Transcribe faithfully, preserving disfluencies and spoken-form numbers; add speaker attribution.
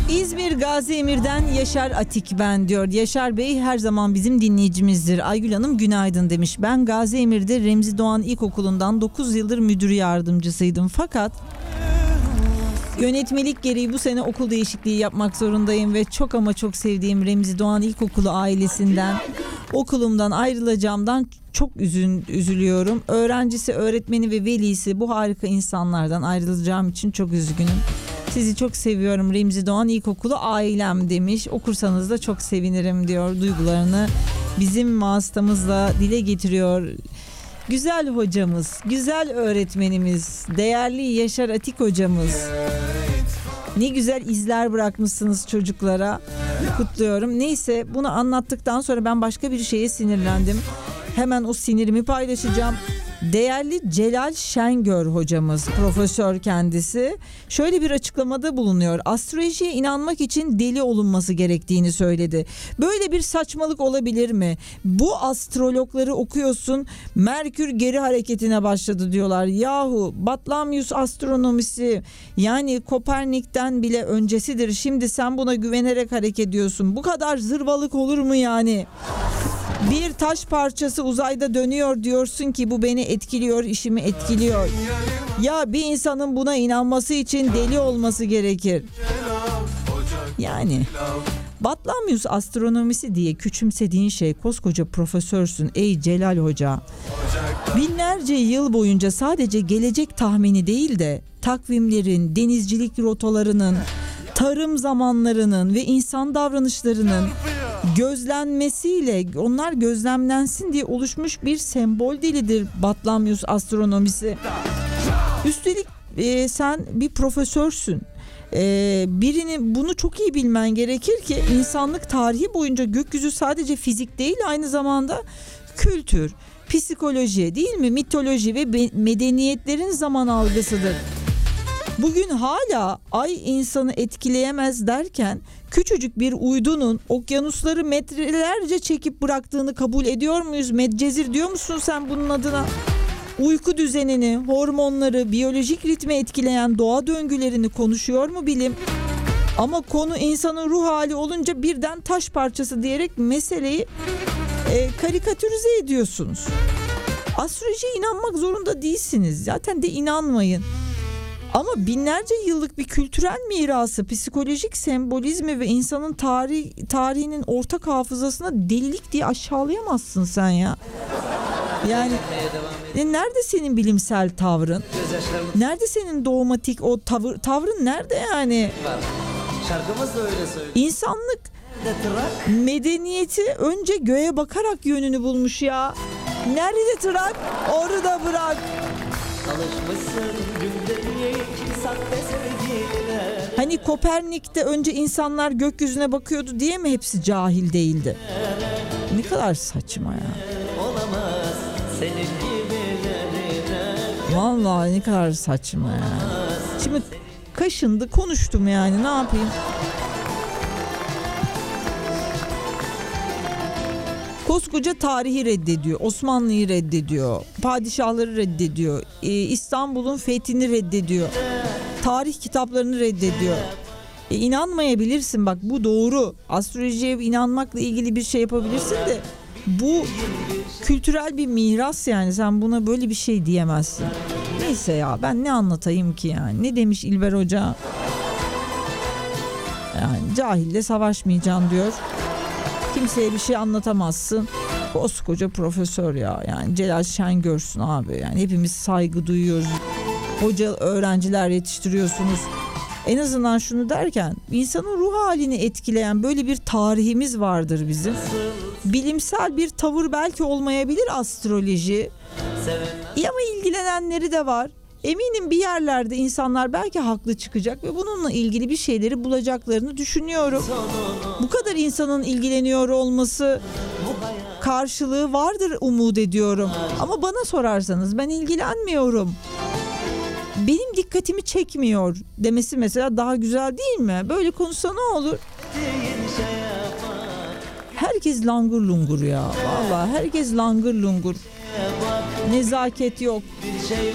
Speaker 1: İzmir Gazi Emir'den Yaşar Atik ben diyor. Yaşar Bey her zaman bizim dinleyicimizdir. Aygül Hanım günaydın demiş. Ben Gazi Emir'de Remzi Doğan İlkokulu'ndan dokuz yıldır müdür yardımcısıydım. Fakat yönetmelik gereği bu sene okul değişikliği yapmak zorundayım ve çok ama çok sevdiğim Remzi Doğan İlkokulu ailesinden, okulumdan ayrılacağımdan çok üzün, üzülüyorum. Öğrencisi, öğretmeni ve velisi bu harika insanlardan ayrılacağım için çok üzgünüm. Sizi çok seviyorum Remzi Doğan İlkokulu ailem demiş. Okursanız da çok sevinirim diyor, duygularını bizim vasıtamızla dile getiriyor. Güzel hocamız, güzel öğretmenimiz, değerli Yaşar Atik hocamız. Ne güzel izler bırakmışsınız çocuklara. Kutluyorum. Neyse, bunu anlattıktan sonra ben başka bir şeye sinirlendim. Hemen o sinirimi paylaşacağım. Değerli Celal Şengör hocamız, profesör kendisi, şöyle bir açıklamada bulunuyor. Astrolojiye inanmak için deli olunması gerektiğini söyledi. Böyle bir saçmalık olabilir mi? Bu astrologları okuyorsun, Merkür geri hareketine başladı diyorlar. Yahu Batlamyus astronomisi yani Kopernik'ten bile öncesidir. Şimdi sen buna güvenerek hareket ediyorsun. Bu kadar zırvalık olur mu yani? Bir taş parçası uzayda dönüyor diyorsun ki bu beni etkiliyor, işimi etkiliyor. Ya bir insanın buna inanması için deli olması gerekir. Yani Batlamyus astronomisi diye küçümsediğin şey, koskoca profesörsün ey Celal Hoca. Binlerce yıl boyunca sadece gelecek tahmini değil de takvimlerin, denizcilik rotalarının, tarım zamanlarının ve insan davranışlarının gözlenmesiyle, onlar gözlemlensin diye oluşmuş bir sembol dilidir Batlamyus astronomisi. Üstelik e, sen bir profesörsün. E, birini bunu çok iyi bilmen gerekir ki insanlık tarihi boyunca gökyüzü sadece fizik değil, aynı zamanda kültür, psikoloji değil mi? Mitoloji ve be- medeniyetlerin zaman algısıdır. Bugün hala ay insanı etkileyemez derken küçücük bir uydunun okyanusları metrelerce çekip bıraktığını kabul ediyor muyuz? Medcezir diyor musun sen bunun adına? Uyku düzenini, hormonları, biyolojik ritmi etkileyen doğa döngülerini konuşuyor mu bilim? Ama konu insanın ruh hali olunca birden taş parçası diyerek meseleyi e, karikatürize ediyorsunuz. Astrolojiye inanmak zorunda değilsiniz. Zaten de inanmayın. Ama binlerce yıllık bir kültürel mirası, psikolojik sembolizmi ve insanın tarih, tarihinin ortak hafızasına delilik diye aşağılayamazsın sen ya. Yani e, nerede senin bilimsel tavrın? Nerede senin dogmatik o tavır, tavrın nerede yani?
Speaker 2: Şarkımız da öyle söylüyor.
Speaker 1: İnsanlık medeniyeti önce göğe bakarak yönünü bulmuş ya. Nerede tırak? Orada bırak. Hani Kopernik'te önce insanlar gökyüzüne bakıyordu diye mi hepsi cahil değildi? Ne kadar saçma ya. Vallahi ne kadar saçma ya. Şimdi kaşındı, konuştum yani, ne yapayım? Koskoca tarihi reddediyor, Osmanlı'yı reddediyor, padişahları reddediyor, ee, İstanbul'un fethini reddediyor, tarih kitaplarını reddediyor. E, inanmayabilirsin, bak bu doğru. Astrolojiye inanmakla ilgili bir şey yapabilirsin de bu kültürel bir miras, yani sen buna böyle bir şey diyemezsin. Neyse ya, ben ne anlatayım ki yani? Ne demiş İlber Hoca? Yani cahille savaşmayacağım diyor. Kimseye bir şey anlatamazsın. Koskoca profesör ya. Yani Celal Şengör'sün abi. Yani hepimiz saygı duyuyoruz. Hoca öğrenciler yetiştiriyorsunuz. En azından şunu derken, insanın ruh halini etkileyen böyle bir tarihimiz vardır bizim. Bilimsel bir tavır belki olmayabilir astroloji. İyi ama ilgilenenleri de var. Eminim bir yerlerde insanlar belki haklı çıkacak ve bununla ilgili bir şeyleri bulacaklarını düşünüyorum. Bu kadar insanın ilgileniyor olması karşılığı vardır umut ediyorum. Ama bana sorarsanız ben ilgilenmiyorum, benim dikkatimi çekmiyor demesi mesela daha güzel değil mi? Böyle konuşsa ne olur? Herkes langur lungur ya. Vallahi herkes langur lungur. Nezaket yok.